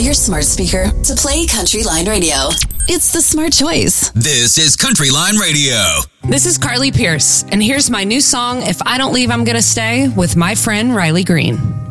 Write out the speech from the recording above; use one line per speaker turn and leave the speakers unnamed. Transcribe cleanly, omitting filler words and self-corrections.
your smart speaker to play Country Line Radio. It's the smart choice.
This is Country Line Radio.
This is Carly Pierce, and here's my new song, If I Don't Leave, I'm Gonna Stay, with my friend Riley Green.